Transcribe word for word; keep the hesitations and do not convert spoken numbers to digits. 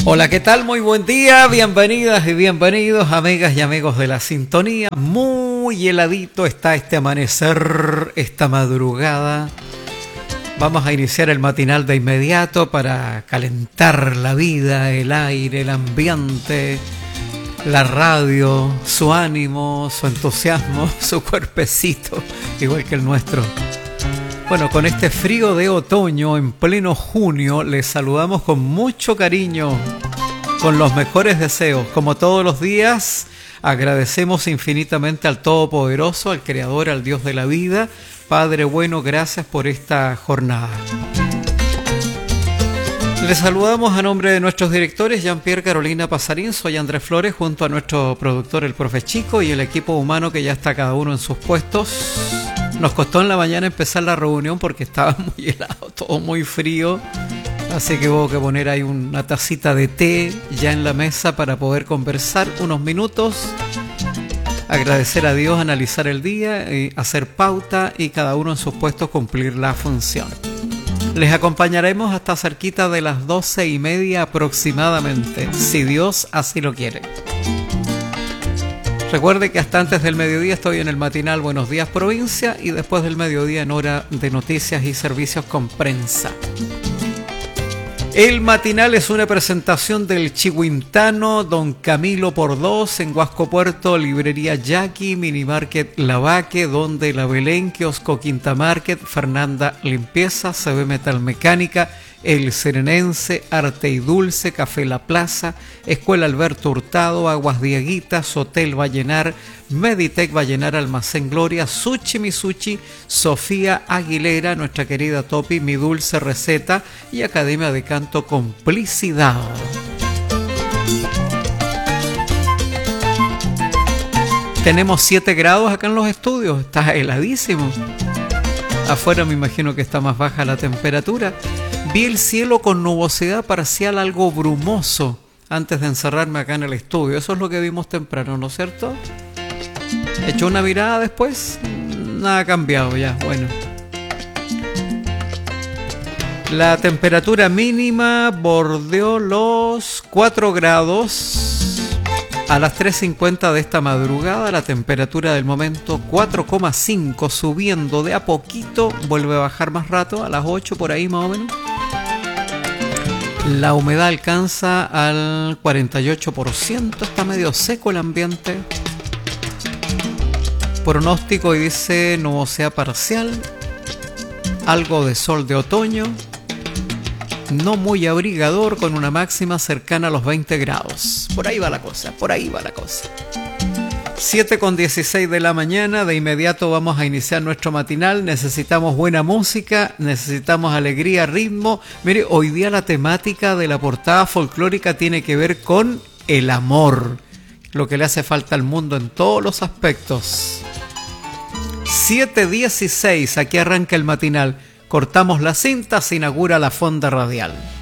Hola, ¿qué tal? Muy buen día, bienvenidas y bienvenidos, amigas y amigos de la sintonía. Muy heladito está este amanecer, esta madrugada. Vamos a iniciar el matinal de inmediato para calentar la vida, el aire, el ambiente, la radio, su ánimo, su entusiasmo, su cuerpecito, igual que el nuestro. Bueno, con este frío de otoño en pleno junio, les saludamos con mucho cariño, con los mejores deseos. Como todos los días, agradecemos infinitamente al Todopoderoso, al Creador, al Dios de la vida. Padre bueno, gracias por esta jornada. Les saludamos a nombre de nuestros directores, Jean-Pierre Carolina Pasarín, soy Andrés Flores, junto a nuestro productor, el Profe Chico, y el equipo humano que ya está cada uno en sus puestos. Nos costó en la mañana empezar la reunión porque estaba muy helado, todo muy frío. Así que hubo que poner ahí una tacita de té ya en la mesa para poder conversar unos minutos. Agradecer a Dios, analizar el día, y hacer pauta y cada uno en sus puestos cumplir la función. Les acompañaremos hasta cerquita de las doce y media aproximadamente, si Dios así lo quiere. Recuerde que hasta antes del mediodía estoy en el matinal Buenos Días Provincia y después del mediodía en hora de noticias y servicios con prensa. El matinal es una presentación del Chihuintano, Don Camilo por dos, en Huasco Puerto, Librería Jackie, Mini Market Lavaque, Donde La Belén, Kiosco Quinta Market, Fernanda Limpieza, C B Metal Mecánica, El Serenense, Arte y Dulce, Café La Plaza, Escuela Alberto Hurtado, Aguas Dieguitas, Hotel Vallenar, Meditec Vallenar, Almacén Gloria, Sushi Misuchi, Sofía Aguilera, nuestra querida Topi, Mi Dulce Receta y Academia de Canto Complicidad. Tenemos siete grados acá en los estudios, está heladísimo. Afuera me imagino que está más baja la temperatura. Vi el cielo con nubosidad parcial, algo brumoso, antes de encerrarme acá en el estudio. Eso es lo que vimos temprano, ¿no es cierto? Echó una mirada después, nada ha cambiado ya, bueno. La temperatura mínima bordeó los cuatro grados. A las tres cincuenta de esta madrugada, la temperatura del momento cuatro coma cinco, subiendo de a poquito, vuelve a bajar más rato, a las ocho por ahí más o menos. La humedad alcanza al cuarenta y ocho por ciento, está medio seco el ambiente. Pronóstico y dice nubosidad parcial, algo de sol de otoño, no muy abrigador, con una máxima cercana a los veinte grados. Por ahí va la cosa, por ahí va la cosa. siete con dieciséis de la mañana, de inmediato vamos a iniciar nuestro matinal. Necesitamos buena música, necesitamos alegría, ritmo. Mire, hoy día la temática de la portada folclórica tiene que ver con el amor, lo que le hace falta al mundo en todos los aspectos. siete dieciséis, aquí arranca el matinal. Cortamos la cinta, se inaugura la fonda radial.